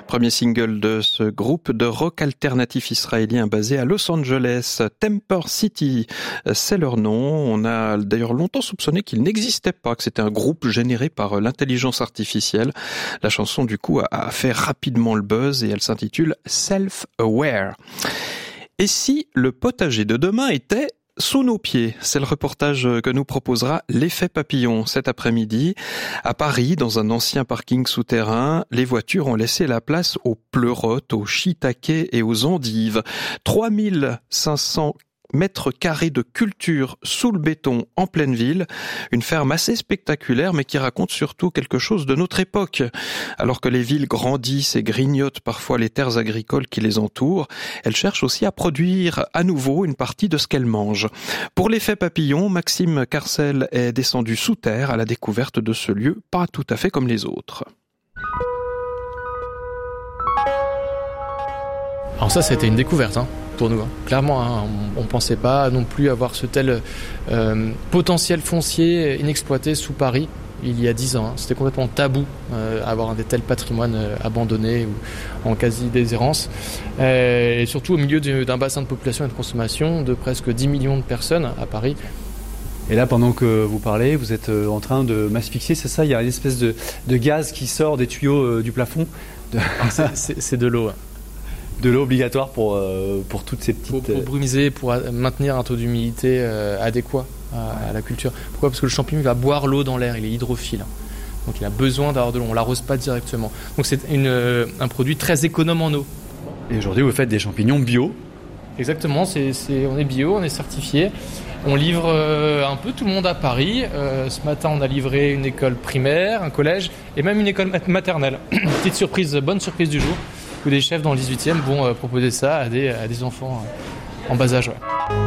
Premier single de ce groupe de rock alternatif israélien basé à Los Angeles, Temper City, c'est leur nom. On a d'ailleurs longtemps soupçonné qu'il n'existait pas, que c'était un groupe généré par l'intelligence artificielle. La chanson du coup a fait rapidement le buzz et elle s'intitule Self-Aware. Et si le potager de demain était sous nos pieds? C'est le reportage que nous proposera l'Effet Papillon cet après-midi. À Paris, dans un ancien parking souterrain, les voitures ont laissé la place aux pleurotes, aux shiitakes et aux endives. 3500 mètres carrés de culture sous le béton en pleine ville. Une ferme assez spectaculaire, mais qui raconte surtout quelque chose de notre époque. Alors que les villes grandissent et grignotent parfois les terres agricoles qui les entourent, elles cherchent aussi à produire à nouveau une partie de ce qu'elles mangent. Pour l'Effet Papillon, Maxime Carcel est descendu sous terre à la découverte de ce lieu pas tout à fait comme les autres. Alors ça a été une découverte pour nous. Clairement, on ne pensait pas non plus avoir ce tel potentiel foncier inexploité sous Paris il y a 10 ans. C'était complètement tabou avoir un tel patrimoine abandonné ou en quasi-déshérence. Et surtout au milieu d'un bassin de population et de consommation de presque 10 millions de personnes à Paris. Et là, pendant que vous parlez, vous êtes en train de m'asphyxier, c'est ça? Il y a une espèce de gaz qui sort des tuyaux du plafond. C'est de l'eau. De l'eau obligatoire pour toutes ces petites... Pour brumiser, pour maintenir un taux d'humidité adéquat à la culture. Pourquoi? Parce que le champignon il va boire l'eau dans l'air, il est hydrophile. Donc il a besoin d'avoir de l'eau, on ne l'arrose pas directement. Donc c'est un produit très économe en eau. Et aujourd'hui, vous faites des champignons bio? Exactement, on est bio, on est certifié. On livre un peu tout le monde à Paris. Ce matin, on a livré une école primaire, un collège et même une école maternelle. Petite surprise, bonne surprise du jour, où des chefs dans le 18e vont proposer ça à des enfants en bas âge. Ouais.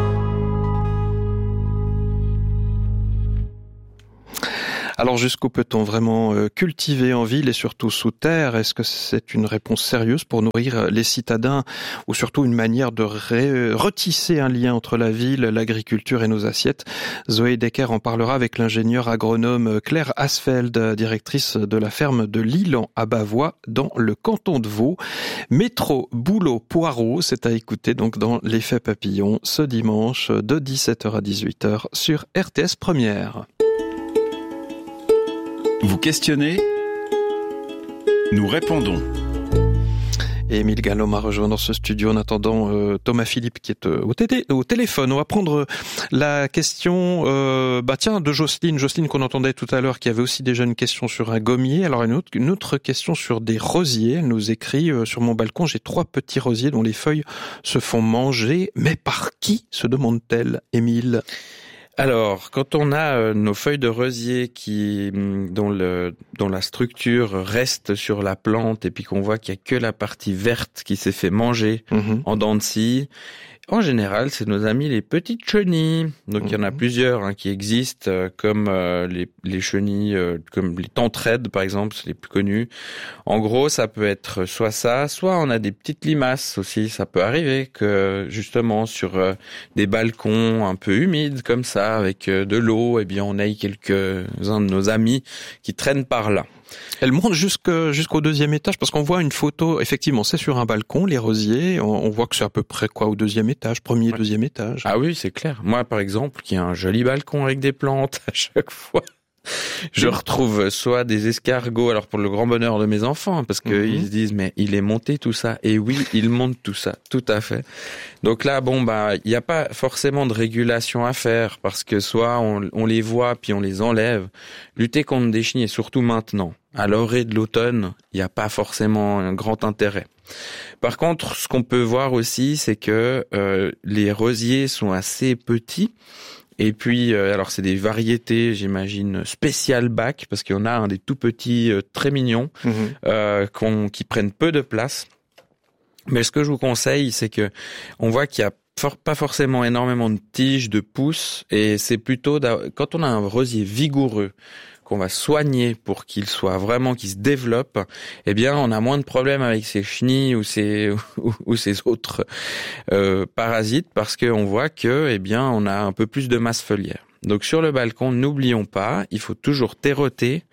Alors jusqu'où peut-on vraiment cultiver en ville et surtout sous terre? Est-ce que c'est une réponse sérieuse pour nourrir les citadins ou surtout une manière de retisser un lien entre la ville, l'agriculture et nos assiettes? Zoé Decker en parlera avec l'ingénieure agronome Claire Asfeld, directrice de la ferme de Lilan à Bavois dans le canton de Vaud. Métro, boulot, poireau, c'est à écouter donc dans l'Effet Papillon ce dimanche de 17h à 18h sur RTS Première. Vous questionnez, nous répondons. Et Émile Gallo m'a rejoint dans ce studio en attendant Thomas Philippe qui est au téléphone. On va prendre la question de Jocelyne qu'on entendait tout à l'heure, qui avait aussi déjà une question sur un gommier. Alors une autre question sur des rosiers. Elle nous écrit sur mon balcon, j'ai 3 petits rosiers dont les feuilles se font manger. Mais par qui, se demande-t-elle, Émile? Alors, quand on a nos feuilles de rosier dont la structure reste sur la plante et puis qu'on voit qu'il y a que la partie verte qui s'est fait manger en dents de scie, en général, c'est nos amis les petites chenilles. Donc, il y en a plusieurs qui existent, comme les chenilles, comme les tentraides, par exemple, c'est les plus connus. En gros, ça peut être soit ça, soit on a des petites limaces aussi. Ça peut arriver que, justement, sur des balcons un peu humides, comme ça, avec de l'eau, eh bien, on ait quelques-uns de nos amis qui traînent par là. Elle monte jusqu'au 2e étage, parce qu'on voit une photo, effectivement, c'est sur un balcon, les rosiers, on voit que c'est à peu près au 2e étage, premier, 2e étage. Ah oui, c'est clair. Moi, par exemple, qui ai un joli balcon avec des plantes à chaque fois, je retrouve soit des escargots, alors pour le grand bonheur de mes enfants, parce que ils se disent, mais il est monté tout ça. Et oui, il monte tout ça, tout à fait. Donc là, il n'y a pas forcément de régulation à faire, parce que soit on les voit, puis on les enlève. Lutter contre des chenilles, et surtout maintenant, à l'orée de l'automne, il n'y a pas forcément un grand intérêt. Par contre, ce qu'on peut voir aussi, c'est que les rosiers sont assez petits. Et puis, alors c'est des variétés, j'imagine, spécial bac, parce qu'il y en a des tout petits très mignons, qui prennent peu de place. Mais ce que je vous conseille, c'est que on voit qu'il y a pas forcément énormément de tiges, de pousses, et c'est plutôt quand on a un rosier vigoureux, qu'on va soigner pour qu'il se développe, eh bien, on a moins de problèmes avec ces chenilles ou ces autres parasites, parce qu'on voit que, eh bien, on a un peu plus de masse feuillière. Donc, sur le balcon, n'oublions pas, il faut toujours terreauter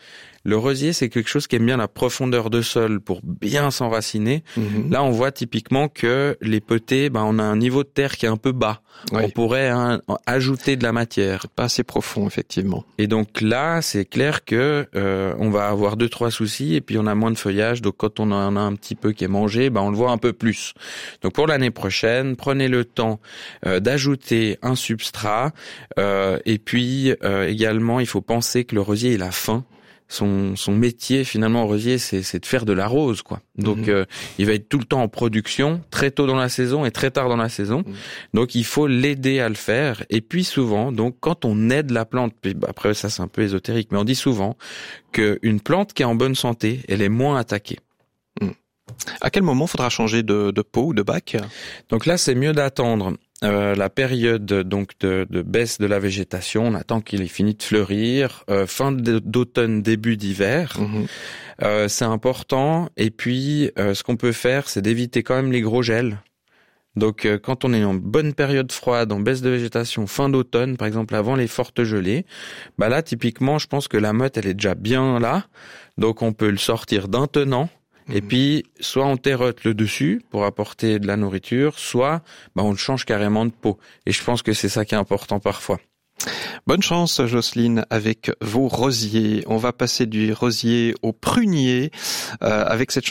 Le rosier, c'est quelque chose qui aime bien la profondeur de sol pour bien s'enraciner. Là, on voit typiquement que les potées, on a un niveau de terre qui est un peu bas. Oui. On pourrait ajouter de la matière. Pas assez profond, effectivement. Et donc là, c'est clair que on va avoir 2-3 soucis et puis on a moins de feuillage. Donc quand on en a un petit peu qui est mangé, on le voit un peu plus. Donc pour l'année prochaine, prenez le temps d'ajouter un substrat. Et puis également, il faut penser que le rosier, il a faim. Son métier finalement au rosier, c'est de faire de la rose, quoi. Donc il va être tout le temps en production, très tôt dans la saison et très tard dans la saison. Donc il faut l'aider à le faire. Et puis souvent, donc quand on aide la plante, puis après ça c'est un peu ésotérique, mais on dit souvent qu'une plante qui est en bonne santé, elle est moins attaquée. À quel moment faudra changer de pot ou de bac ? Donc là, c'est mieux d'attendre la période donc de baisse de la végétation. On attend qu'il ait fini de fleurir, fin d'automne, début d'hiver. C'est important. Et puis, ce qu'on peut faire, c'est d'éviter quand même les gros gels. Donc, quand on est en bonne période froide, en baisse de végétation, fin d'automne, par exemple, avant les fortes gelées, là, typiquement, je pense que la motte, elle est déjà bien là. Donc, on peut le sortir d'un tenant. Et puis, soit on terrote le dessus pour apporter de la nourriture, soit on le change carrément de pot. Et je pense que c'est ça qui est important parfois. Bonne chance, Jocelyne, avec vos rosiers. On va passer du rosier au prunier avec cette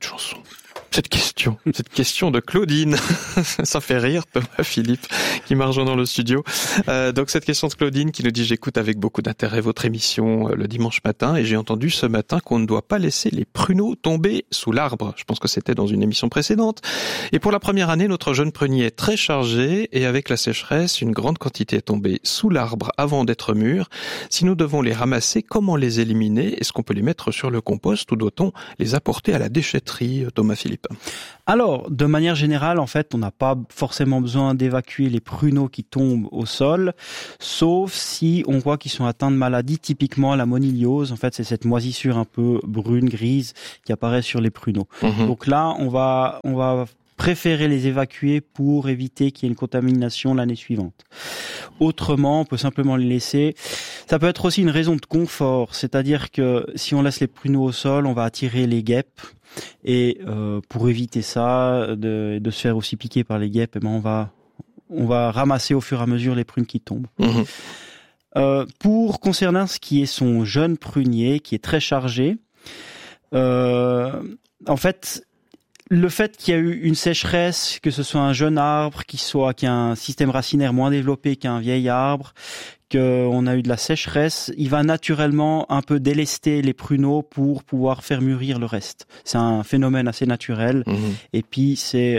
question de Claudine. Ça fait rire Thomas Philippe qui m'a rejoint dans le studio. Donc cette question de Claudine qui nous dit: j'écoute avec beaucoup d'intérêt votre émission le dimanche matin et j'ai entendu ce matin qu'on ne doit pas laisser les pruneaux tomber sous l'arbre. Je pense que c'était dans une émission précédente. Et pour la première année, notre jeune prunier est très chargé et avec la sécheresse, une grande quantité est tombée sous l'arbre avant d'être mûr. Si nous devons les ramasser, comment les éliminer? Est-ce qu'on peut les mettre sur le compost ou doit-on les apporter à la déchetterie, Thomas Philippe? Alors, de manière générale, en fait, on n'a pas forcément besoin d'évacuer les pruneaux qui tombent au sol, sauf si on voit qu'ils sont atteints de maladies, typiquement la moniliose. En fait, c'est cette moisissure un peu brune, grise, qui apparaît sur les pruneaux. Donc là, on va préférer les évacuer pour éviter qu'il y ait une contamination l'année suivante. Autrement, on peut simplement les laisser. Ça peut être aussi une raison de confort, c'est-à-dire que si on laisse les pruneaux au sol, on va attirer les guêpes. Et pour éviter ça, de se faire aussi piquer par les guêpes, on va ramasser au fur et à mesure les prunes qui tombent. Pour concernant ce qui est son jeune prunier, qui est très chargé, en fait, le fait qu'il y a eu une sécheresse, que ce soit un jeune arbre qui a un système racinaire moins développé qu'un vieil arbre, qu'on a eu de la sécheresse, il va naturellement un peu délester les pruneaux pour pouvoir faire mûrir le reste. C'est un phénomène assez naturel. Et puis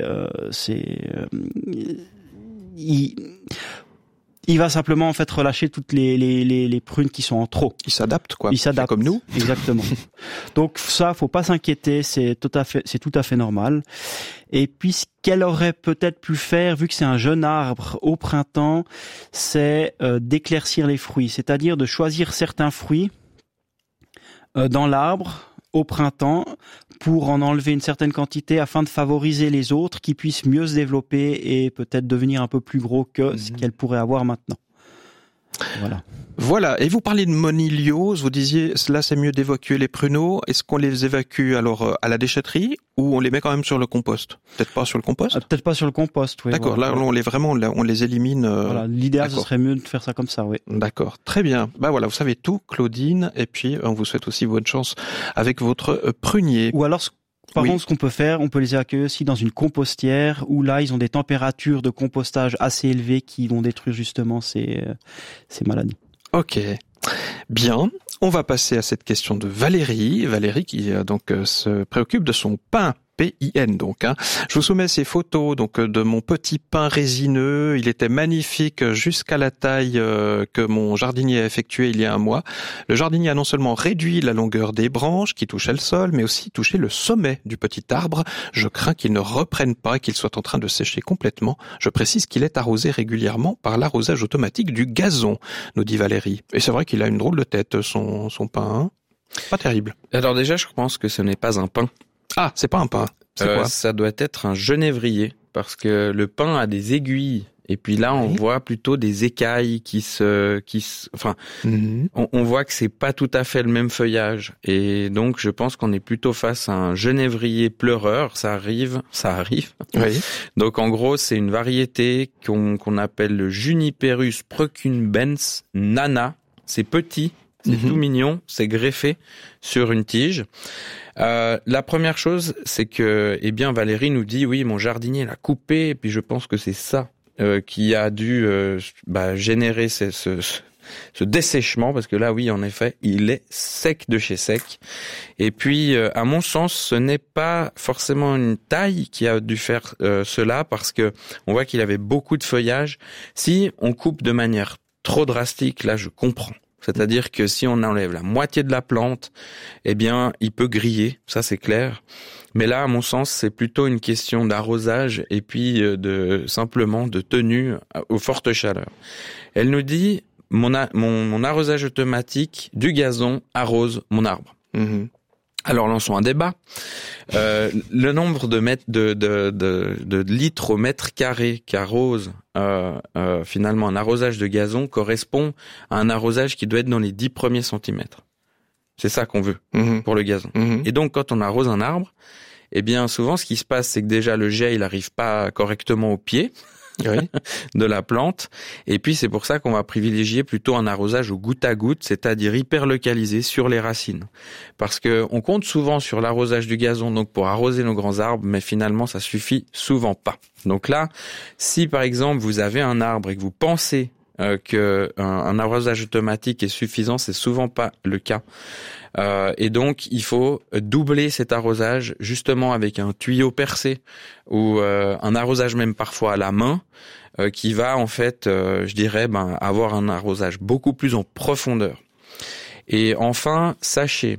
il va simplement en fait relâcher toutes les prunes qui sont en trop. Il s'adapte, quoi. Il s'adapte, comme nous. Exactement. Donc ça, faut pas s'inquiéter, c'est tout à fait normal. Et puis ce qu'elle aurait peut-être pu faire, vu que c'est un jeune arbre au printemps, c'est d'éclaircir les fruits, c'est-à-dire de choisir certains fruits dans l'arbre au printemps pour en enlever une certaine quantité afin de favoriser les autres qui puissent mieux se développer et peut-être devenir un peu plus gros que ce qu'elles pourraient avoir maintenant. Voilà. Et vous parlez de moniliose, vous disiez, là c'est mieux d'évacuer les pruneaux. Est-ce qu'on les évacue alors à la déchetterie ou on les met quand même sur le compost? Peut-être pas sur le compost? Peut-être pas sur le compost, oui. D'accord, voilà. Là on les élimine. Voilà, l'idéal ce serait mieux de faire ça comme ça, oui. D'accord, très bien. Voilà, vous savez tout, Claudine, et puis on vous souhaite aussi bonne chance avec votre prunier. Ou alors par contre, ce qu'on peut faire, on peut les accueillir aussi dans une compostière où là, ils ont des températures de compostage assez élevées qui vont détruire justement ces maladies. Ok, bien. On va passer à cette question de Valérie. Valérie qui donc se préoccupe de son pain. P-I-N donc. Je vous soumets ces photos donc de mon petit pain résineux. Il était magnifique jusqu'à la taille que mon jardinier a effectuée il y a un mois. Le jardinier a non seulement réduit la longueur des branches qui touchaient le sol, mais aussi touché le sommet du petit arbre. Je crains qu'il ne reprenne pas et qu'il soit en train de sécher complètement. Je précise qu'il est arrosé régulièrement par l'arrosage automatique du gazon, nous dit Valérie. Et c'est vrai qu'il a une drôle de tête, son pain. Pas terrible. Alors déjà, je pense que ce n'est pas un pain. Ah, c'est pas un pain. C'est quoi? Ça doit être un genévrier, parce que le pain a des aiguilles Et puis là, on voit plutôt des écailles on voit que c'est pas tout à fait le même feuillage. Et donc, je pense qu'on est plutôt face à un genévrier pleureur. Ça arrive. Oui. Donc, en gros, c'est une variété qu'on appelle le Juniperus procumbens nana. C'est petit. C'est tout mignon, c'est greffé sur une tige. La première chose, c'est que, Valérie nous dit, oui, mon jardinier l'a coupé, et puis je pense que c'est ça qui a dû générer ce dessèchement, parce que là, oui, en effet, il est sec de chez sec. Et puis, à mon sens, ce n'est pas forcément une taille qui a dû faire cela, parce que on voit qu'il avait beaucoup de feuillage. Si on coupe de manière trop drastique, là, je comprends. C'est-à-dire que si on enlève la moitié de la plante, il peut griller, ça c'est clair. Mais là, à mon sens, c'est plutôt une question d'arrosage et puis simplement de tenue aux fortes chaleurs. Elle nous dit, mon arrosage automatique du gazon arrose mon arbre. Alors lançons un débat. Le nombre de litres au mètre carré qu'arrose finalement un arrosage de gazon correspond à un arrosage qui doit être dans les 10 premiers centimètres. C'est ça qu'on veut pour le gazon. Et donc quand on arrose un arbre, souvent ce qui se passe, c'est que déjà le jet il arrive pas correctement au pied. De la plante. Et puis, c'est pour ça qu'on va privilégier plutôt un arrosage au goutte à goutte, c'est-à-dire hyper localisé sur les racines. Parce que on compte souvent sur l'arrosage du gazon, donc pour arroser nos grands arbres, mais finalement, ça suffit souvent pas. Donc là, si par exemple, vous avez un arbre et que vous pensez que un arrosage automatique est suffisant, c'est souvent pas le cas. Et donc, il faut doubler cet arrosage justement avec un tuyau percé ou un arrosage même parfois à la main qui va en fait, avoir un arrosage beaucoup plus en profondeur. Et enfin, sachez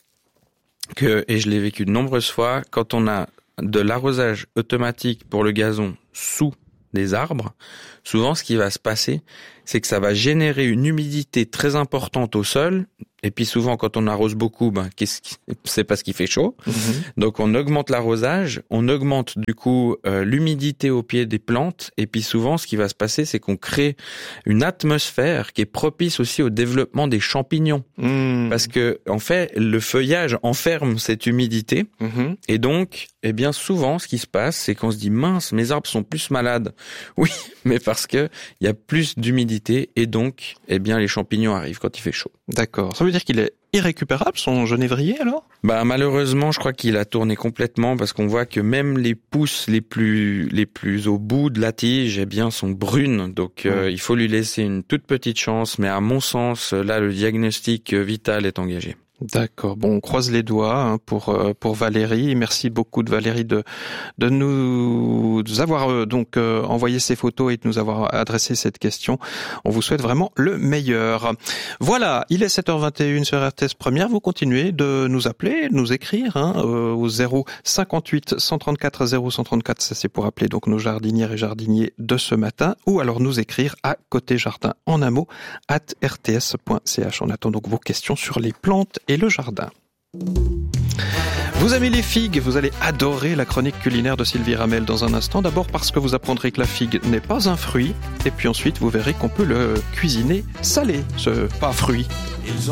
que, et je l'ai vécu de nombreuses fois, quand on a de l'arrosage automatique pour le gazon sous des arbres, souvent ce qui va se passer, c'est que ça va générer une humidité très importante au sol. Et puis souvent, quand on arrose beaucoup, c'est parce qu'il fait chaud. Donc on augmente l'arrosage, on augmente du coup l'humidité au pied des plantes. Et puis souvent, ce qui va se passer, c'est qu'on crée une atmosphère qui est propice aussi au développement des champignons. Parce que en fait, le feuillage enferme cette humidité. Et donc, souvent, ce qui se passe, c'est qu'on se dit mince, mes arbres sont plus malades. Oui, mais parce que il y a plus d'humidité et donc, les champignons arrivent quand il fait chaud. D'accord. Ça veut dire qu'il est irrécupérable, son genévrier, alors? Malheureusement, je crois qu'il a tourné complètement parce qu'on voit que même les pousses les plus au bout de la tige, sont brunes. Donc, il faut lui laisser une toute petite chance. Mais à mon sens, là, le diagnostic vital est engagé. D'accord. Bon, on croise les doigts pour Valérie. Merci beaucoup de Valérie de nous avoir envoyé ces photos et de nous avoir adressé cette question. On vous souhaite vraiment le meilleur. Voilà, il est 7h21 sur RTS Première. Vous continuez de nous appeler, de nous écrire au 058 134 0134. Ça c'est pour appeler donc nos jardinières et jardiniers de ce matin, ou alors nous écrire à côté jardin en un mot @rts.ch. On attend donc vos questions sur les plantes et le jardin. Vous aimez les figues, vous allez adorer la chronique culinaire de Sylvie Ramel dans un instant. D'abord parce que vous apprendrez que la figue n'est pas un fruit, et puis ensuite vous verrez qu'on peut le cuisiner salé, ce pas fruit. Ils